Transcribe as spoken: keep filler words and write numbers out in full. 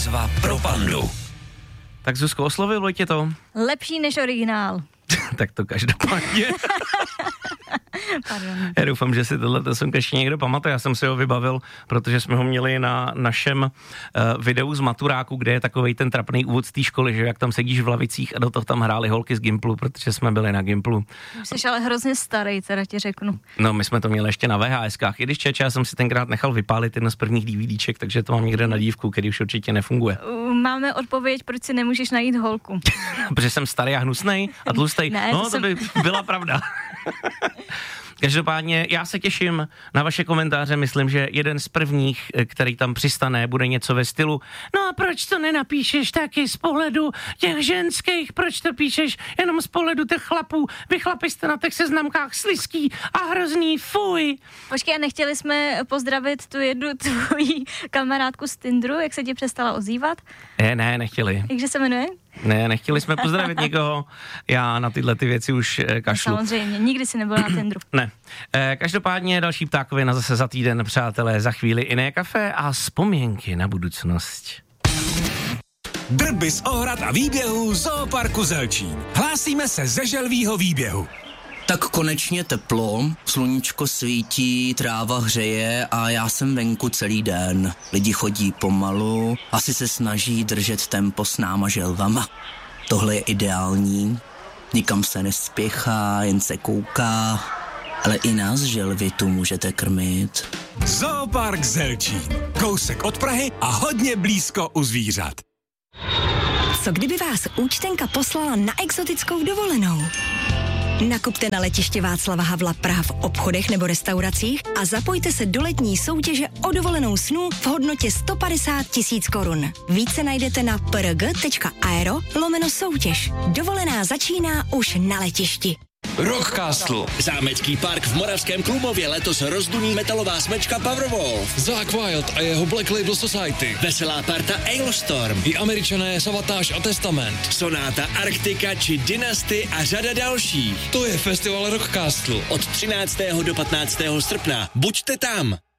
Zva pro pandu. Tak Zuzko, oslovilo tě to? Lepší než originál. Tak to každopádně. Pardon. Já doufám, že si tohle sonг ještě někdo pamatuje. Já jsem si ho vybavil, protože jsme ho měli na našem uh, videu z maturáku, kde je takovej ten trapný úvod z té školy, že jak tam sedíš v lavicích a do toho tam hráli holky z Gimplu, protože jsme byli na Gimplu. Jsi ale hrozně starý, teda ti řeknu. No, my jsme to měli ještě na VHSkách. I když čeče, já jsem si tenkrát nechal vypálit jedno z prvních DVDček, takže to mám někde na dívku, který už určitě nefunguje. Uh, máme odpověď, proč si nemůžeš najít holku. Protože jsem starý a hnusnej a tlustej. Ne, no, to to jsem... by byla pravda. Každopádně já se těším na vaše komentáře, myslím, že jeden z prvních, který tam přistane, bude něco ve stylu: no a proč to nenapíšeš taky z pohledu těch ženských, proč to píšeš jenom z pohledu těch chlapů, vy chlapi jste na těch seznamkách slizký a hrozný, fuj. Počkej, a nechtěli jsme pozdravit tu jednu tvoji kamarádku z Tinderu, jak se ti přestala ozývat? Ne, ne, nechtěli. Jakže se jmenuje? Ne, nechtěli jsme pozdravit nikoho, já na tyhle ty věci už eh, kašlu. Samozřejmě, nikdy si nebyl na Tinderu. Ne. Eh, každopádně další ptákovina zase za týden, přátelé, za chvíli jiné kafe a vzpomínky na budoucnost. Drby z Ohrad a výběhu Zooparku Zelčín. Hlásíme se ze želvýho výběhu. Tak konečně teplo, sluníčko svítí, tráva hřeje a já jsem venku celý den. Lidi chodí pomalu, asi se snaží držet tempo s náma želvama. Tohle je ideální, nikam se nespěchá, jen se kouká, ale i nás želvy tu můžete krmit. Zoopark Zelčín. Kousek od Prahy a hodně blízko u zvířat. Co kdyby vás účtenka poslala na exotickou dovolenou? Nakupte na letiště Václava Havla Praha v obchodech nebo restauracích a zapojte se do letní soutěže o dovolenou snů v hodnotě sto padesát tisíc korun. Více najdete na prg.aero lomeno soutěž. Dovolená začíná už na letišti. Rockcastle. Zámecký park v Moravském Krumlově letos rozduní metalová smečka Powerwolf. Zakk Wild a jeho Black Label Society. Veselá parta Ailstorm. I Američané Savatage a Testament. Sonáta Arktika či Dynasty a řada dalších. To je festival Rockcastle. Od třináctého do patnáctého srpna. Buďte tam.